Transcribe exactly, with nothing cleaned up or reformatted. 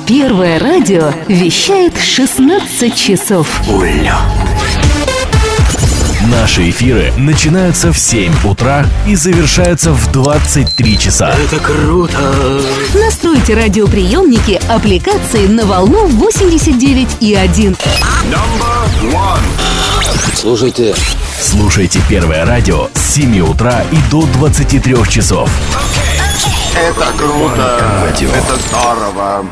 Первое радио вещает шестнадцать часов. Улё. Наши эфиры начинаются в семь утра и завершаются в двадцать три часа. Это круто! Настройте радиоприемники аппликации на волну восемьдесят девять и один. Слушайте. Слушайте Первое радио с семи утра и до двадцати трёх часов. Это круто! Это здорово!